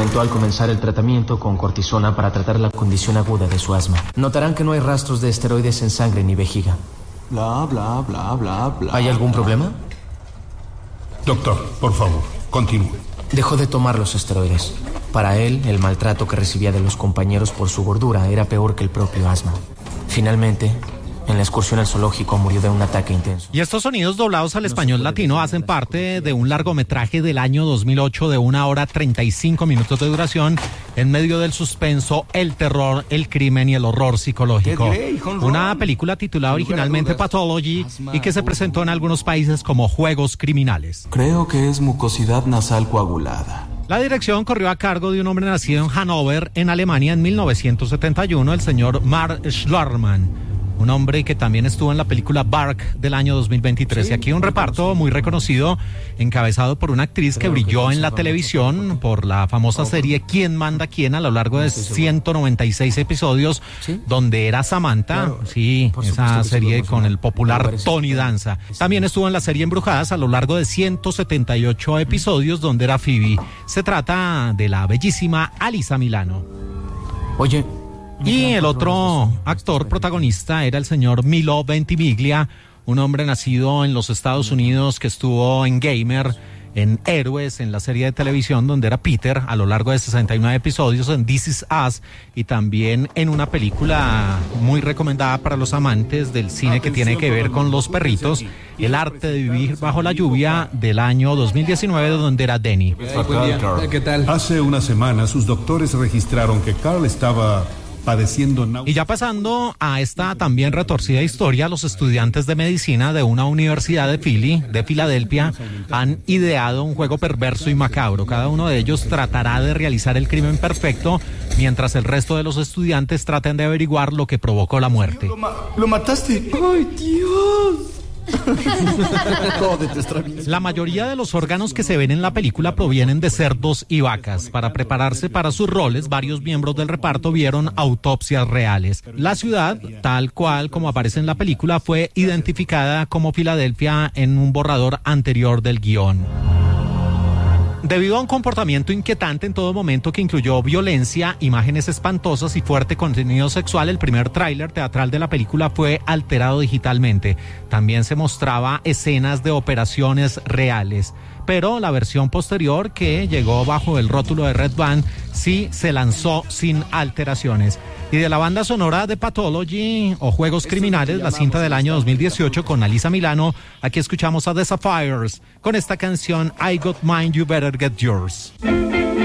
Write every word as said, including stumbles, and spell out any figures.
Intentó al comenzar el tratamiento con cortisona para tratar la condición aguda de su asma. Notarán que no hay rastros de esteroides en sangre ni vejiga. Bla, bla, bla, bla, bla. ¿Hay algún bla. problema? Doctor, por favor, continúe. Dejó de tomar los esteroides. Para él, el maltrato que recibía de los compañeros por su gordura era peor que el propio asma. Finalmente, en la excursión al zoológico murió de un ataque intenso. Y estos sonidos doblados al español latino hacen parte de un largometraje del año dos mil ocho de una hora treinta y cinco minutos de duración en medio del suspenso, el terror, el crimen y el horror psicológico. Una película titulada originalmente Pathology y que se presentó en algunos países como Juegos Criminales. Creo que es mucosidad nasal coagulada. La dirección corrió a cargo de un hombre nacido en Hannover, en Alemania, en mil novecientos setenta y uno, el señor Mark Schlarman. Un hombre que también estuvo en la película Bark del año dos mil veintitrés. Sí, y aquí un reparto muy reconocido, encabezado por una actriz que brilló en la televisión por la famosa serie ¿Quién manda quién? A lo largo de ciento noventa y seis episodios, donde era Samantha, sí, esa serie con el popular Tony Danza. También estuvo en la serie Embrujadas a lo largo de ciento setenta y ocho episodios, donde era Phoebe. Se trata de la bellísima Alyssa Milano. Oye... Y el otro actor protagonista era el señor Milo Ventimiglia, un hombre nacido en los Estados Unidos que estuvo en Gamer, en Héroes, en la serie de televisión donde era Peter a lo largo de sesenta y nueve episodios, en This Is Us, y también en una película muy recomendada para los amantes del cine que tiene que ver con los perritos, El arte de vivir bajo la lluvia, del año dos mil diecinueve, donde era Denny. ¿Qué tal? Hace una semana sus doctores registraron que Carl estaba padeciendo náuseas. Y ya pasando a esta también retorcida historia, los estudiantes de medicina de una universidad de Philly, de Filadelfia, han ideado un juego perverso y macabro. Cada uno de ellos tratará de realizar el crimen perfecto, mientras el resto de los estudiantes traten de averiguar lo que provocó la muerte. Lo, ma- lo mataste. ¡Ay, Dios! La mayoría de los órganos que se ven en la película provienen de cerdos y vacas. Para prepararse para sus roles, varios miembros del reparto vieron autopsias reales. La ciudad, tal cual como aparece en la película, fue identificada como Filadelfia en un borrador anterior del guión. Debido a un comportamiento inquietante en todo momento que incluyó violencia, imágenes espantosas y fuerte contenido sexual, el primer tráiler teatral de la película fue alterado digitalmente. También se mostraba escenas de operaciones reales. Pero la versión posterior, que llegó bajo el rótulo de Red Band, sí se lanzó sin alteraciones. Y de la banda sonora de Pathology o Juegos Criminales, la cinta del año dos mil dieciocho con Alyssa Milano, aquí escuchamos a The Sapphires con esta canción I Got Mine, You Better Get Yours.